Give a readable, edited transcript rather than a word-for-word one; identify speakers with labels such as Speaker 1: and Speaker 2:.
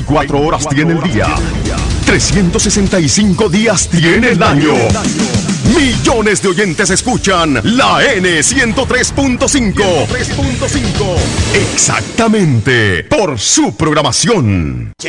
Speaker 1: 24 horas tiene el día, 365 días tiene el año. Millones de oyentes escuchan la N103.5. Exactamente, por su programación.